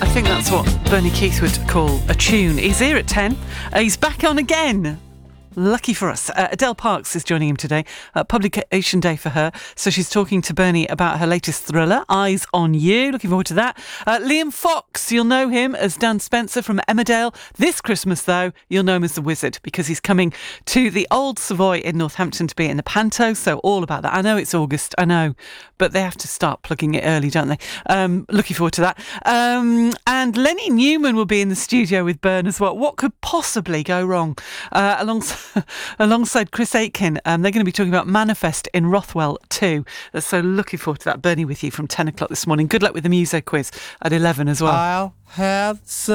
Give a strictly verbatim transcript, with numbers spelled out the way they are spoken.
I think that's what Bernie Keith would call a tune. He's here at ten. Uh, he's back on again. Lucky for us. Uh, Adele Parks is joining him today. Uh, publication day for her. So she's talking to Bernie about her latest thriller, Eyes on You. Looking forward to that. Uh, Liam Fox, you'll know him as Dan Spencer from Emmerdale. This Christmas, though, you'll know him as the Wizard because he's coming to the Old Savoy in Northampton to be in the Panto. So all about that. I know it's August, I know, but they have to start plugging it early, don't they? Um, looking forward to that. Um, and Lenny Newman will be in the studio with Bern as well. What could possibly go wrong? Uh, alongside Alongside Chris Aitken, um, they're going to be talking about Manifest in Rothwell too. So looking forward to that. Bernie with you from ten o'clock this morning. Good luck with the Muso quiz at eleven as well. I'll have some